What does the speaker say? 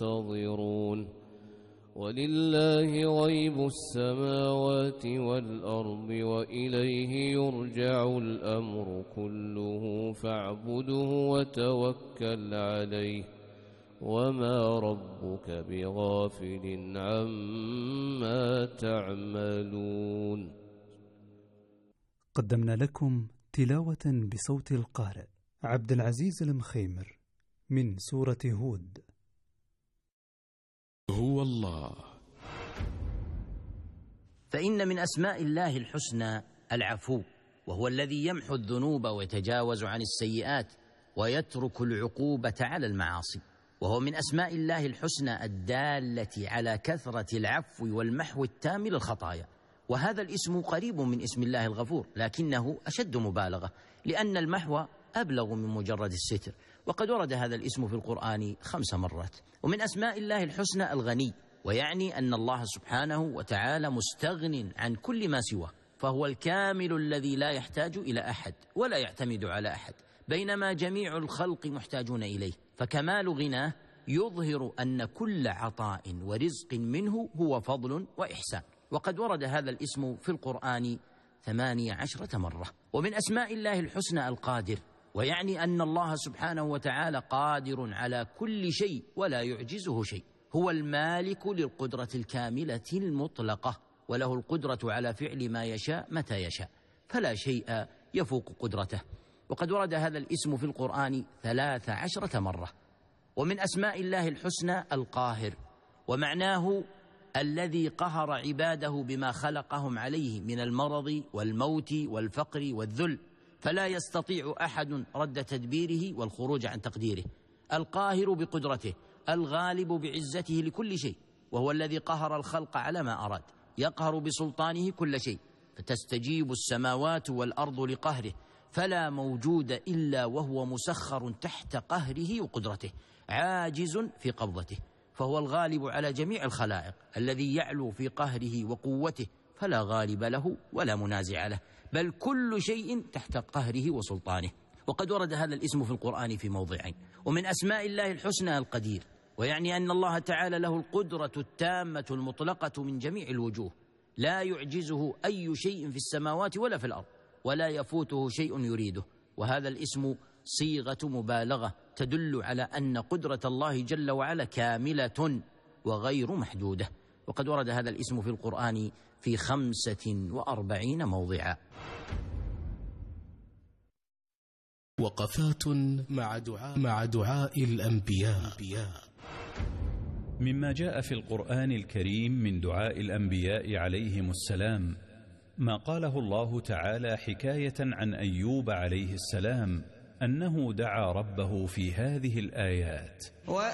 ينتظرون ولله غيب السماوات والأرض وإليه يرجع الأمر كله فاعبده وتوكل عليه وما ربك بغافل عما تعملون. قدمنا لكم تلاوة بصوت القارئ عبد العزيز المخيمر من سورة هود. هو الله. فإن من أسماء الله الحسنى العفو، وهو الذي يمحو الذنوب ويتجاوز عن السيئات ويترك العقوبة على المعاصي، وهو من أسماء الله الحسنى الدالة على كثرة العفو والمحو التام للخطايا. وهذا الاسم قريب من اسم الله الغفور، لكنه أشد مبالغة، لأن المحو أبلغ من مجرد الستر، وقد ورد هذا الاسم في القرآن 5 مرات. ومن أسماء الله الحسنى الغني، ويعني أن الله سبحانه وتعالى مستغن عن كل ما سواه، فهو الكامل الذي لا يحتاج إلى أحد ولا يعتمد على أحد، بينما جميع الخلق محتاجون إليه، فكمال غناه يظهر أن كل عطاء ورزق منه هو فضل وإحسان. وقد ورد هذا الاسم في القرآن 18 مرة. ومن أسماء الله الحسنى القادر، ويعني أن الله سبحانه وتعالى قادر على كل شيء ولا يعجزه شيء، هو المالك للقدرة الكاملة المطلقة، وله القدرة على فعل ما يشاء متى يشاء، فلا شيء يفوق قدرته. وقد ورد هذا الاسم في القرآن 13 مرة. ومن أسماء الله الحسنى القاهر، ومعناه الذي قهر عباده بما خلقهم عليه من المرض والموت والفقر والذل، فلا يستطيع أحد رد تدبيره والخروج عن تقديره. القاهر بقدرته، الغالب بعزته لكل شيء، وهو الذي قهر الخلق على ما أراد، يقهر بسلطانه كل شيء، فتستجيب السماوات والأرض لقهره، فلا موجود إلا وهو مسخر تحت قهره وقدرته، عاجز في قبضته، فهو الغالب على جميع الخلائق، الذي يعلو في قهره وقوته، فلا غالب له ولا منازع له، بل كل شيء تحت قهره وسلطانه. وقد ورد هذا الاسم في القرآن في موضعين. ومن أسماء الله الحسنى القدير، ويعني أن الله تعالى له القدرة التامة المطلقة من جميع الوجوه، لا يعجزه أي شيء في السماوات ولا في الأرض، ولا يفوته شيء يريده. وهذا الاسم صيغة مبالغة تدل على أن قدرة الله جل وعلا كاملة وغير محدودة. وقد ورد هذا الاسم في القرآن في 45 موضعا. وقفات مع دعاء الأنبياء. مما جاء في القرآن الكريم من دعاء الأنبياء عليهم السلام ما قاله الله تعالى حكاية عن أيوب عليه السلام أنه دعا ربه في هذه الآيات: